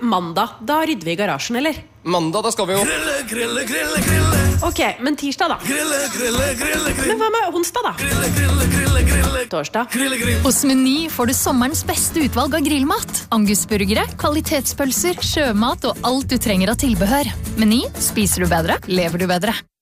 mandag, da rydder vi I garasjen, eller? Mandag, da skal vi jo Ok, men tirsdag da? Men hva med onsdag da? Torsdag? Hos Meny får du sommerens beste utvalg av grillmat. Angusburgere, kvalitetspølser, sjømat og alt du trenger av tilbehør. Meny, spiser du bedre, lever du bedre.